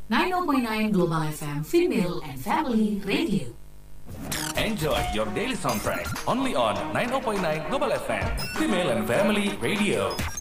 90.9 Global FM Female and Family Radio. Enjoy your daily soundtrack only on 90.9 Global FM Female and Family Radio.